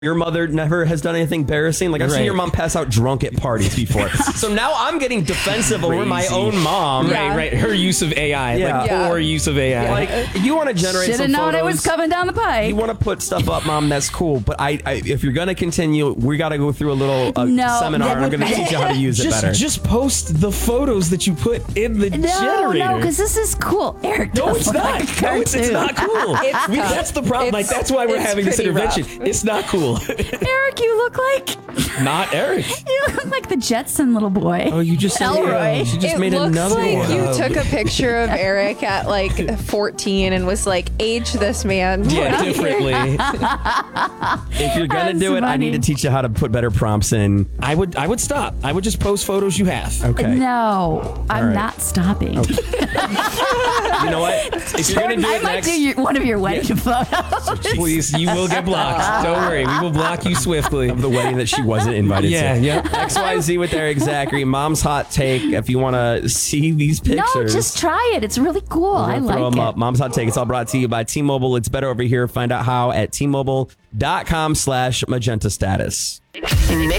Your mother never has done anything embarrassing. Like I've seen your mom pass out drunk at parties before. So now I'm getting defensive over my own mom. Yeah. Right. Her use of AI. Yeah. Like poor use of AI. Like you want to generate Should have some known photos. it was coming down the pipe. You want to put stuff up, Mom, that's cool. But if you're going to continue, we got to go through a little seminar. And I'm going to teach you how to use it better. Just post the photos that you put in the generator. No, because this is cool. Eric, No, it's not. Like No, it's not cool. That's the problem. It's- That's why we're it's having this pretty intervention. rough. It's not cool. Eric, you look like Not Eric. you look like the Jetson little boy. Oh, you just said Elroy. She just It made looks another like one. you took a picture of Eric at like 14 and was like, age this man. Yeah, differently. If you're going to That's do it, I funny. need to teach you how to put better prompts in. I would stop. I would just post photos you have. Okay. No, I'm right. not stopping. You know what? If you're going to do I it might next, do one of your wedding photos. Please, you will get blocked. Don't worry. We will block you swiftly. of the wedding that she wasn't invited Yeah, to. yeah. XYZ with Eric Zachary. Mom's hot take. If you want to see these pictures. No, just try it. It's really cool. I Throw like them it. up. Mom's Hot Take. It's all brought to you by T-Mobile. It's better over here. Find out how at T-Mobile.com/magenta status. Mix